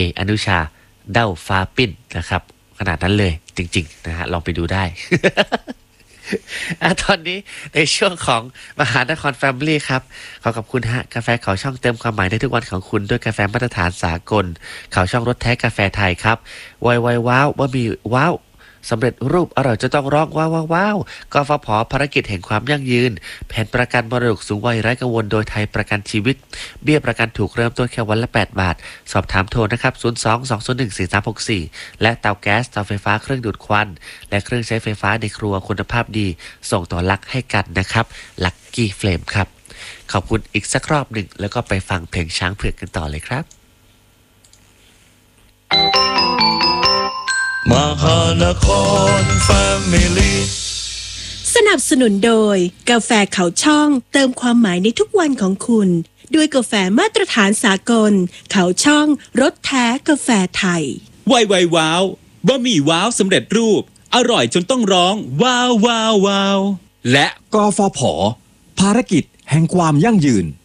อนุชาเด้าฟ้าปิ้นนะครับขนาดนั้นเลยจริงๆนะฮะลองไปดูได้ ตอนนี้ในช่วงของมหานครแฟมิลี่ครับขอขอบคุณฮะกาแฟเขาช่องเติมความหมายในทุกวันของคุณด้วยกาแฟมาตรฐานสากลเขาช่องรสแท้กาแฟไทยครับไวว้าวว่ามีว้าวสำเร็จรูปอร่อยจะต้องร้องว้าวว้าวกฟผภารกิจแห่งความยั่งยืนแผนประกันมรดกสูงวัยไร้กังวลโดยไทยประกันชีวิตเบี้ยประกันถูกเริ่มต้นแค่วันละ8 บาทสอบถามโทรนะครับ02-201-4364และเตาแก๊สเตาไฟฟ้าเครื่องดูดควันและเครื่องใช้ไฟฟ้าในครัวคุณภาพดีส่งต่อลักให้กันนะครับลักกี้เฟลมครับขอบคุณอีกสักรอบหนึ่งแล้วก็ไปฟังเพลงช้างเผือกกันต่อเลยครับมหานครแฟมิลี่สนับสนุนโดยกาแฟเขาช่องเติมความหมายในทุกวันของคุณด้วยกาแฟมาตรฐานสากลเขาช่องรสแท้กาแฟไทยไวว้าวบะหมี่ว้าวสำเร็จรูปอร่อยจนต้องร้องว้าวว้าวว้าวและกฟผภารกิจแห่งความยั่งยืน